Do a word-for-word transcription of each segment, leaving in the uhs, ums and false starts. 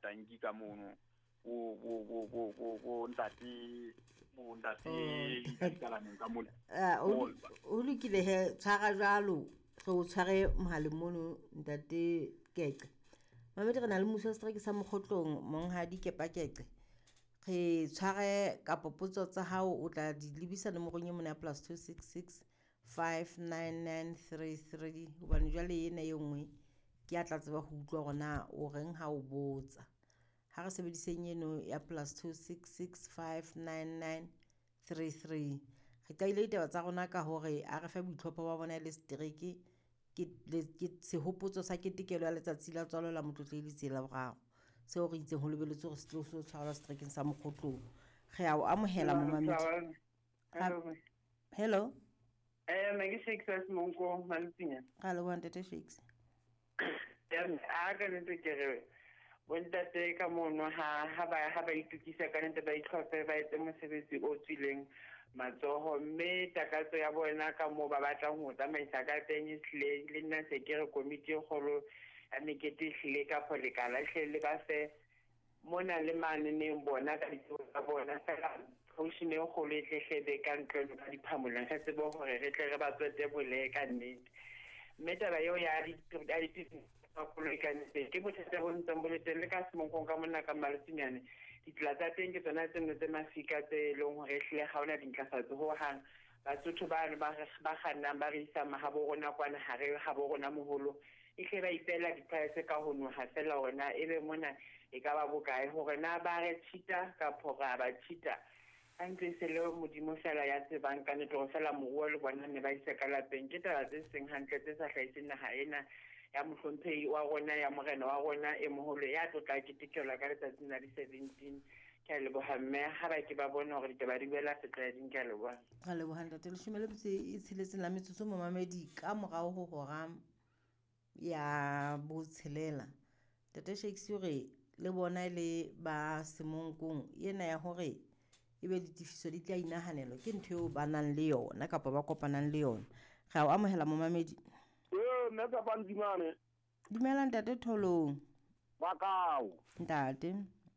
tanki ka mono o o o o o o ntati mo ntati ka ka mono ah o lokile he tshara jalo ge o tshware mohale mono ntate keke mamedi re na le musa strike sa mogotlong monga di kepakeke ge tshware ka popotso tsa hao o tla di lebisa le mogonye mona plus two six six five nine nine three three bana jale ena ye nngwe ke a tla tseba go utlwa gona o reng ha o botsa ha re sebediseng eno ya plus two six six five nine nine three three ge ka ile ditaba tsa gona ka hore a re fa boitlhopho ba bona le strike ke ke sehopotso sa ketekelo ya letsatsi la tswalo la motlotledi tsela bogago seo re itseng go lebeletse gore se tlo se tshwarwa strikeng sa mogotlong ge a o amohela mo mamedi hello eh me ke six monko maltsinya ga le wante te six ya a ka ne te kere wonta te ka mono ha ha ba ha ba itukisa ka nte ba itlhophe ba etse mosebetsi o tswileng matsogo mme takatso ya bona ka mo ba batla go tsamaisa ka teng hle le nna se kere komiti golo a mekete hle ka phole kala hle le ba se mona le mane ne bona ka ditsa bona fela function e go le tlhebe ka ntlong ka diphamola ga se bo gore re tle re ba tswete bole ka nnete mme taba yo ya di a di ka kolekane ke bothata bo ntse bo le tele ka se mo ka mona ka maltsinyane ditla tsa teng ke tsona tse tse mafika tse leng gore hle ga ona dintlafatso ho hang batsotho ba ba ba gana ba re isa mahabo rona kwana hare ga bo rona moholo e hle ba ipela diprice ka ho nwa ha fela ona ebe mona e ka ba bokae hore na ba re tshita ka phora ba tshita antse se le modimo fela ya tse banka ne tlo fela moruo le bona ne ba isa ka lapeng ke taba tse seng hantle tse sa hlaiseng naga ena ya mohlomphehi wa rona ya morena wa rona e moholo ya tlotla ketekela ka letsatsi la di seventeen ka le bohamme ha ba ke ba bona gore ditaba di bela fetla di nka le bona ga le bohanda te le shumele botse e tsheletseng la metsotso mo mamedi ka morao go hora ya botshelela tate Shakespeare le bona le ba semonkong ena ya hore ebe ditifiso di tla inahanelo ke ntho eo ba nang le yona kapa ba kopanang le yona ga o amohela mo mamedi eh nna ka pandimane dumela ntate Tholong ba kao ntate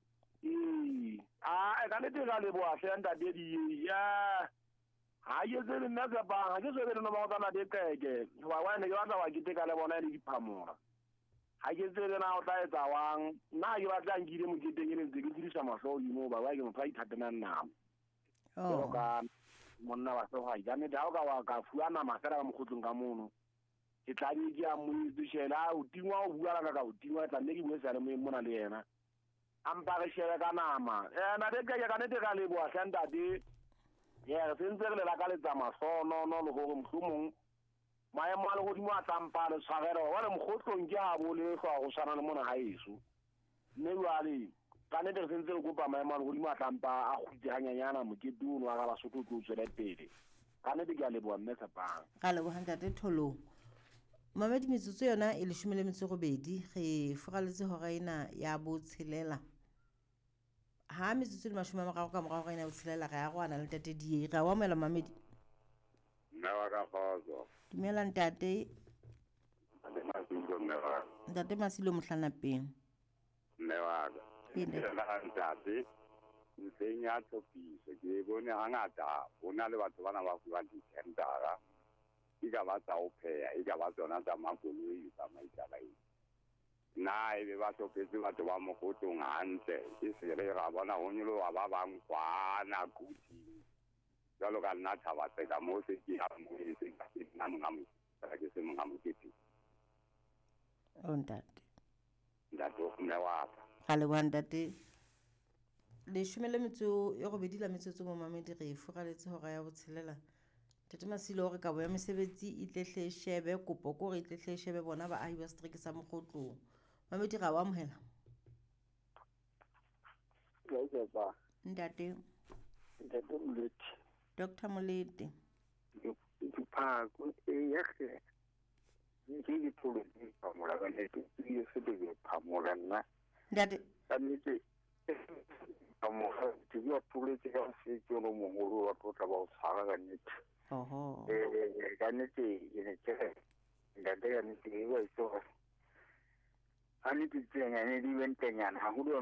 eh a ka le tega le boa se ntate di ya ha ye se nna ka ba ha ke se le no ba tsana de keke wa wa ne ke batla wa kiteka le bona le diphamora ha ke se le na o tla etsa wang na ke batla ngile mo kiteng le ntse ke dirisa mahlo mo ba wa ke mo fa ithatena nna oh ka monna wa so ha ja ne da o ka wa ka fuana masera mo khotlong ka mono ke tla di ya mo ditshela o tingwa o bua la ka o tingwa tla ne ke mo sa le mo mona le yena ampa re shela ka nama eh na de ka ya ka ne te ka le boa senta di ya se ntse le la ka le tsama so no no le go mhlumong mae mo le go di mo atlampa le tshwarelo wa le mogotlong ke a bole go go sana le mona ha isu ne wale ka ne de se ntse go pa mae mo le go di mo atlampa a go hanyanyana mo ke tuno wa ga ba sotho go tswela pele ka ne di ga le boa mme sa pa ga le bohanda te Tholong mamedi metsotso yona e le shumele metso go bedi ge fogaletse hora ena ya botshelela ha metsotso le mashome a mararo ka morago ga ena botshelela ga ya go ana le tate die ga wa mela mamedi nna wa ka kgotso dumela ntate le masilo mme wa ntate Masilo Mohlanapeng mme wa ka Ene. la ntate ntseng ya tlhopiso ke bone hangata bona le batho bana ba fuwa di-tendera e ka ba tsa o pheya e ka ba tsona tsa makoloi tsa maitalae na e be ba tlhophetse batho ba mogotlong hantle e se re ra bona ho nyoloha ba bang kwana kuting jalo ka nna thaba tseka mo se ke a mo e se ka nna mo ngamo ke se mo ngamo ke o ntate ntate o mme wa ka ga le ntate le shumele metso e go bedila metsotso mo mamedi re fogaletse hora ya botshelela tate Masilo gore ka bo ya mesebetsi e tlehle shebe kopo ko re tlehle shebe bona ba ahi ba strike sa mogotlong mamedi ga wa amohela ya ke ba ntate ntate Molete Doctor Molete ke pa ko e ya ke ni ke tolo ni pa mo la ka ne ke ye se de pa mo la na ntate ka ni ke pa mo ke yo tolo ke ka se ke no mo ngolo wa tota ba o tsara ka ni oho eh ka ni ke ne ke ntate ya ni ke wa so ani ti tsenya ni di wentenya ha go